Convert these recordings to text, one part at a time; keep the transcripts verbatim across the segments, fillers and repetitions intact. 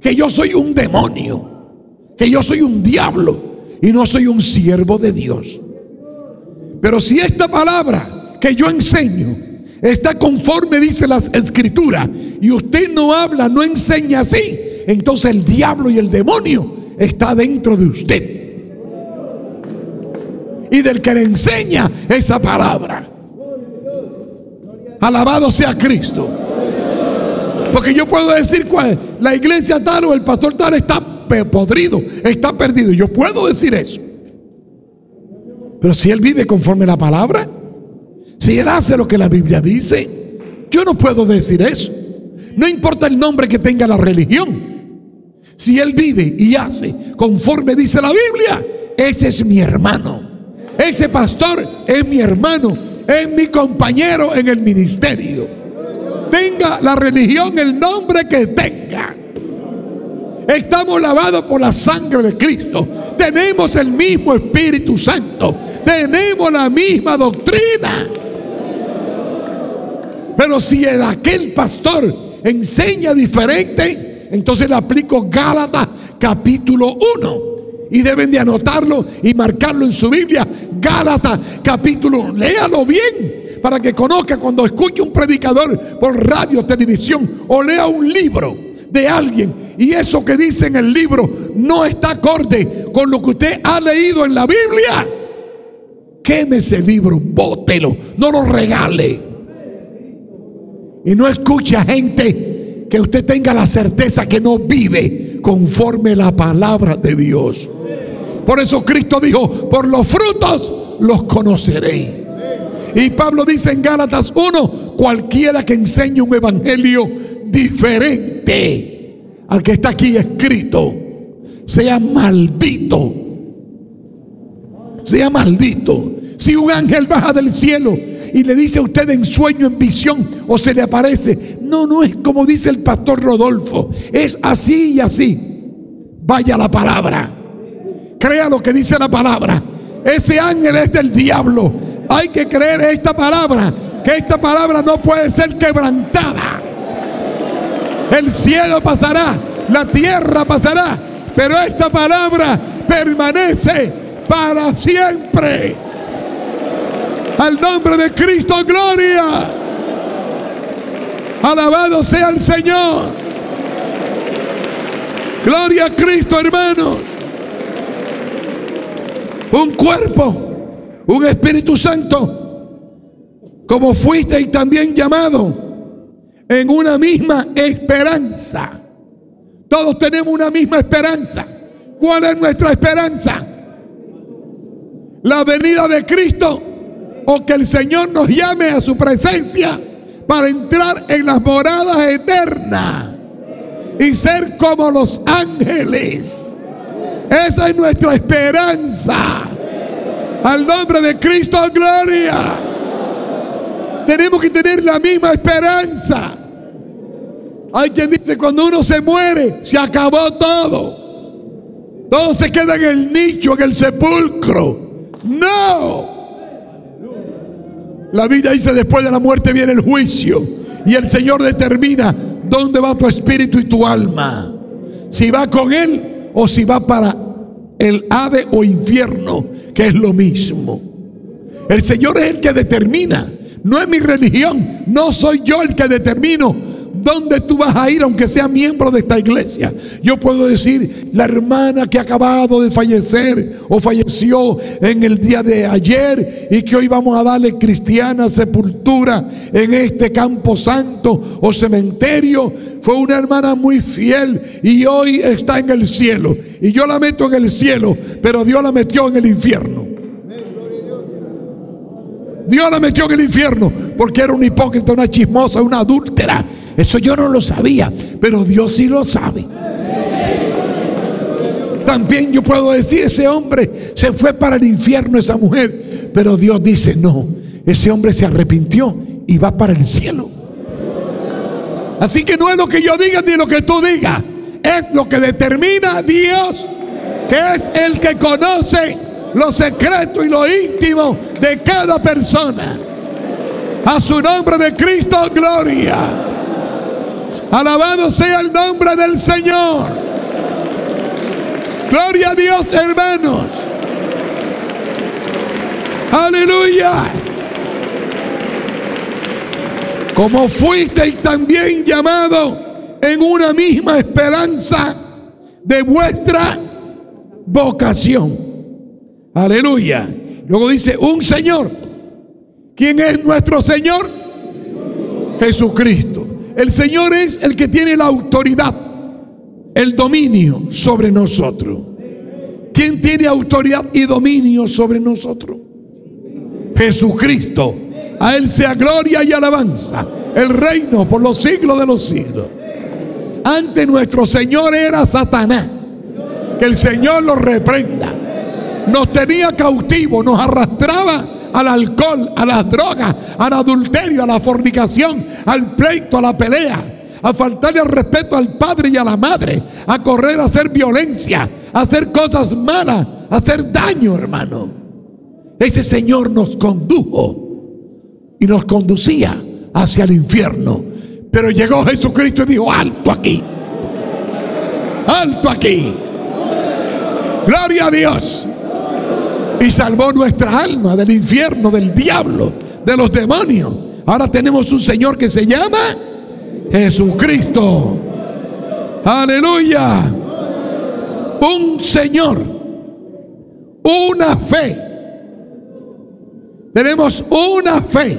que yo soy un demonio, que yo soy un diablo y no soy un siervo de Dios. Pero si esta palabra que yo enseño está conforme dice las escrituras y usted no habla, no enseña así, entonces el diablo y el demonio está dentro de usted y del que le enseña esa palabra. Alabado sea Cristo. Porque yo puedo decir cuál, la iglesia tal o el pastor tal está podrido, está perdido. Yo puedo decir eso. Pero si él vive conforme a la palabra, si él hace lo que la Biblia dice, yo no puedo decir eso. No importa el nombre que tenga la religión. Si él vive y hace conforme dice la Biblia, ese es mi hermano. Ese pastor es mi hermano, es mi compañero en el ministerio. Tenga la religión el nombre que tenga. Estamos lavados por la sangre de Cristo. Tenemos el mismo Espíritu Santo. Tenemos la misma doctrina. Pero si el, aquel pastor enseña diferente, entonces le aplico Gálatas capítulo uno. Y deben de anotarlo y marcarlo en su Biblia. Gálatas capítulo uno. Léalo bien para que conozca cuando escuche un predicador por radio, televisión o lea un libro de alguien y eso que dice en el libro no está acorde con lo que usted ha leído en la Biblia. Queme ese libro, bótelo, no lo regale. Y no escuche a gente que usted tenga la certeza que no vive conforme la palabra de Dios. Por eso Cristo dijo: por los frutos los conoceréis. Y Pablo dice en Gálatas uno: cualquiera que enseñe un evangelio diferente al que está aquí escrito, sea maldito. Sea maldito. Si un ángel baja del cielo y le dice a usted en sueño, en visión, o se le aparece, no, no es como dice el pastor Rodolfo, es así y así. Vaya la palabra, crea lo que dice la palabra. Ese ángel es del diablo. Hay que creer esta palabra, que esta palabra no puede ser quebrantada. El cielo pasará, la tierra pasará, pero esta palabra permanece para siempre. Al nombre de Cristo, gloria. Alabado sea el Señor. Gloria a Cristo, hermanos. Un cuerpo, un Espíritu Santo, como fuisteis también llamado en una misma esperanza. Todos tenemos una misma esperanza. ¿Cuál es nuestra esperanza? La venida de Cristo, o que el Señor nos llame a su presencia para entrar en las moradas eternas y ser como los ángeles. Esa es nuestra esperanza. Al nombre de Cristo, gloria. Tenemos que tener la misma esperanza. Hay quien dice: cuando uno se muere, se acabó todo. Todo se queda en el nicho, en el sepulcro. No. La Biblia dice: después de la muerte viene el juicio. Y el Señor determina dónde va tu espíritu y tu alma. Si va con Él o si va para el Hades o infierno, que es lo mismo. El Señor es el que determina. No es mi religión. No soy yo el que determino dónde tú vas a ir, aunque sea miembro de esta iglesia. Yo puedo decir: la hermana que ha acabado de fallecer o falleció en el día de ayer y que hoy vamos a darle cristiana sepultura en este campo santo o cementerio, fue una hermana muy fiel y hoy está en el cielo. Y yo la meto en el cielo, pero Dios la metió en el infierno. Dios la metió en el infierno porque era una hipócrita, una chismosa, una adúltera. Eso yo no lo sabía, pero Dios sí lo sabe. También yo puedo decir: ese hombre se fue para el infierno, esa mujer. Pero Dios dice: no, ese hombre se arrepintió y va para el cielo. Así que no es lo que yo diga ni lo que tú digas, es lo que determina Dios, que es el que conoce lo secreto y lo íntimo de cada persona. A su nombre de Cristo, gloria. Alabado sea el nombre del Señor. Gloria a Dios, hermanos. Aleluya. Como fuisteis también llamado en una misma esperanza de vuestra vocación. Aleluya. Luego dice un Señor. ¿Quién es nuestro Señor? Jesucristo. El Señor es el que tiene la autoridad, el dominio sobre nosotros. ¿Quién tiene autoridad y dominio sobre nosotros? Jesucristo. A Él sea gloria y alabanza, el reino por los siglos de los siglos. Antes nuestro Señor era Satanás. Que el Señor lo reprenda. Nos tenía cautivos, nos arrastraba al alcohol, a las drogas, al adulterio, a la fornicación, al pleito, a la pelea, a faltarle el respeto al padre y a la madre, a correr, a hacer violencia, a hacer cosas malas, a hacer daño, hermano. Ese Señor nos condujo y nos conducía hacia el infierno. Pero llegó Jesucristo y dijo: alto aquí, alto aquí. Gloria a Dios. Y salvó nuestra alma del infierno, del diablo, de los demonios. Ahora tenemos un Señor que se llama Jesucristo. Aleluya. Un Señor, una fe. Tenemos una fe.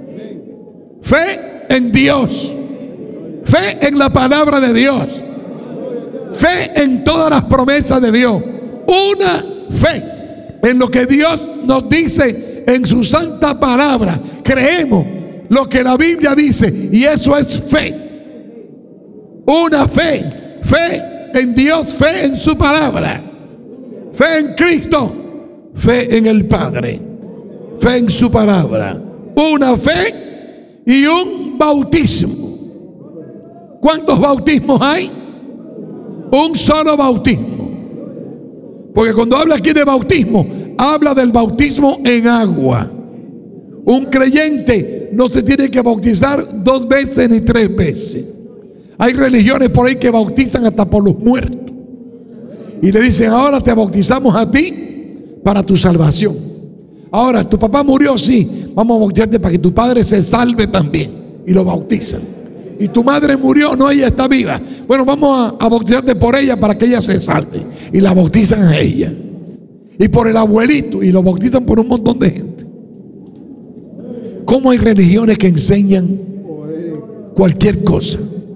Fe en Dios. Fe en la palabra de Dios. Fe en todas las promesas de Dios. Una fe en lo que Dios nos dice en su santa palabra. Creemos lo que la Biblia dice, y eso es fe. Una fe. Fe en Dios, fe en su palabra, fe en Cristo, fe en el Padre, fe en su palabra. Una fe y un bautismo. ¿Cuántos bautismos hay? Un solo bautismo. Porque cuando habla aquí de bautismo, habla del bautismo en agua. Un creyente no se tiene que bautizar dos veces ni tres veces. Hay religiones por ahí que bautizan hasta por los muertos. Y le dicen: ahora te bautizamos a ti para tu salvación. Ahora, tu papá murió, sí, vamos a bautizarte para que tu padre se salve también. Y lo bautizan. Y tu madre murió, no, ella está viva. Bueno, vamos a, a bautizarte por ella para que ella se salve. Y la bautizan a ella. Y por el abuelito. Y lo bautizan por un montón de gente. ¿Cómo hay religiones que enseñan cualquier cosa?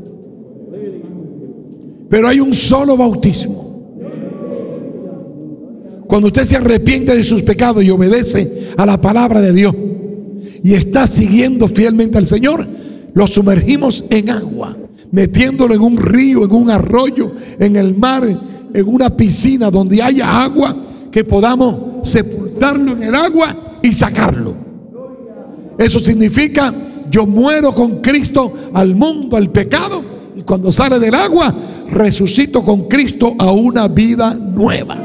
Pero hay un solo bautismo. Cuando usted se arrepiente de sus pecados y obedece a la palabra de Dios y está siguiendo fielmente al Señor, lo sumergimos en agua, metiéndolo en un río, en un arroyo, en el mar, en una piscina donde haya agua, que podamos sepultarlo en el agua y sacarlo. Eso significa: yo muero con Cristo al mundo, al pecado, y cuando sale del agua resucito con Cristo a una vida nueva.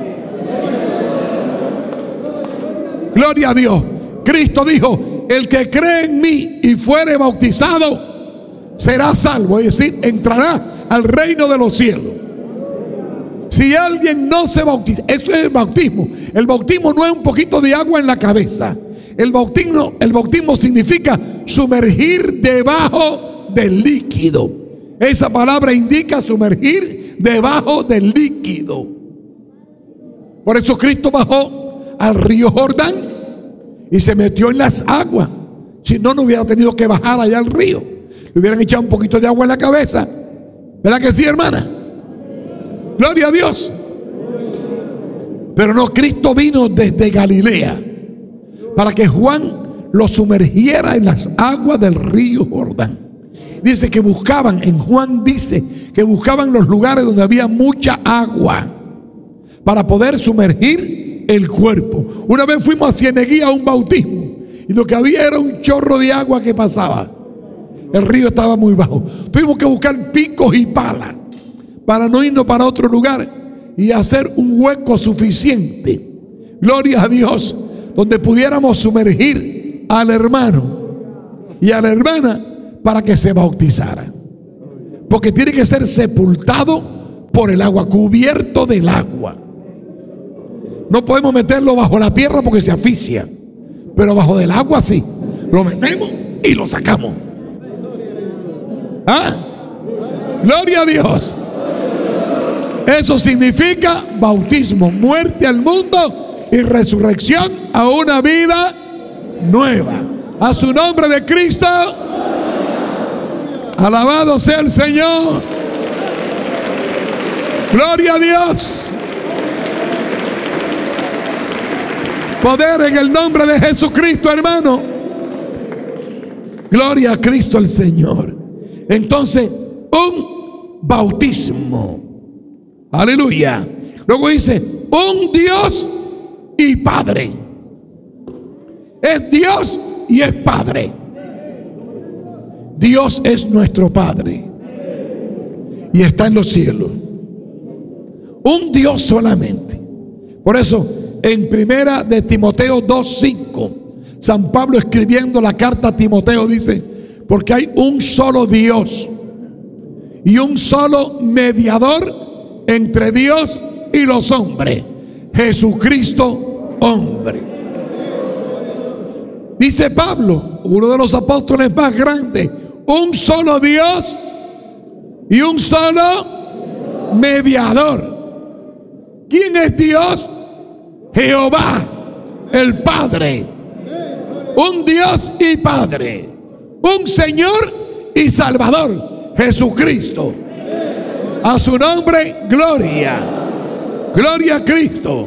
Gloria a Dios. Cristo dijo: el que cree en mí y fuere bautizado será salvo, es decir, entrará al reino de los cielos. Si alguien no se bautiza, eso es el bautismo. El bautismo no es un poquito de agua en la cabeza. El bautismo, el bautismo significa sumergir debajo del líquido. Esa palabra indica sumergir debajo del líquido. Por eso Cristo bajó al río Jordán y se metió en las aguas. Si no, no hubiera tenido que bajar allá al río. Le hubieran echado un poquito de agua en la cabeza. ¿Verdad que sí, hermana? Gloria a Dios. Pero no, Cristo vino desde Galilea para que Juan lo sumergiera en las aguas del río Jordán. Dice que buscaban, en Juan dice que buscaban los lugares donde había mucha agua para poder sumergir el cuerpo. Una vez fuimos a Cieneguía a un bautismo y lo que había era un chorro de agua que pasaba. El río estaba muy bajo. Tuvimos que buscar picos y palas para no irnos para otro lugar y hacer un hueco suficiente, gloria a Dios, donde pudiéramos sumergir al hermano y a la hermana para que se bautizara. porque tiene que ser sepultado por el agua, cubierto del agua. No podemos meterlo bajo la tierra porque se asfixia, pero bajo del agua sí. Lo metemos y lo sacamos. ¿Ah? Gloria a Dios. Eso significa bautismo, muerte al mundo y resurrección a una vida nueva. A su nombre de Cristo. Alabado sea el Señor. Gloria a Dios. Poder en el nombre de Jesucristo, hermano. Gloria a Cristo el Señor. Entonces, un bautismo. Aleluya. Luego dice, un Dios y Padre. Es Dios y es Padre. Dios es nuestro Padre y está en los cielos. Un Dios solamente. Por eso, en primera de Timoteo dos cinco, San Pablo escribiendo la carta a Timoteo dice, porque hay un solo Dios y un solo mediador entre Dios y los hombres, Jesucristo hombre. Dice Pablo, uno de los apóstoles más grandes, un solo Dios y un solo mediador. ¿Quién es Dios? Jehová, el Padre. Un Dios y Padre. Un Señor y Salvador, Jesucristo. A su nombre, gloria. Gloria a Cristo.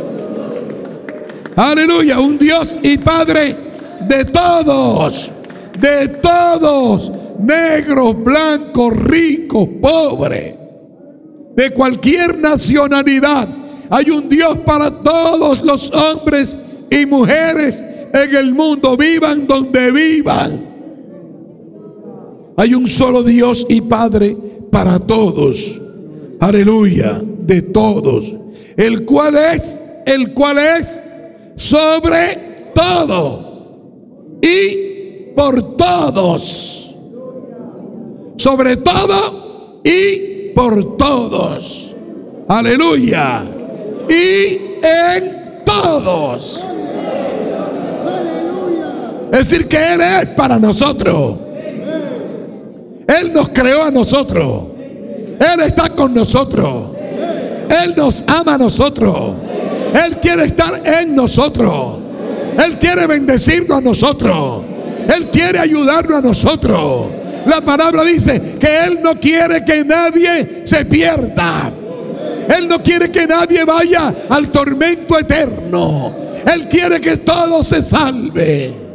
Aleluya. Un Dios y Padre de todos. De todos. Negros, blancos, ricos, pobres. De cualquier nacionalidad. Hay un Dios para todos los hombres y mujeres en el mundo, vivan donde vivan. Hay un solo Dios y Padre para todos. Aleluya, de todos. El cual es, el cual es sobre todo y por todos. Sobre todo y por todos. Aleluya. Y en todos. Es decir, que Él es para nosotros. Él nos creó a nosotros. Él está con nosotros. Él nos ama a nosotros. Él quiere estar en nosotros. Él quiere bendecirnos a nosotros. Él quiere ayudarnos a nosotros. La palabra dice que Él no quiere que nadie se pierda. Él no quiere que nadie vaya al tormento eterno. Él quiere que todo se salve.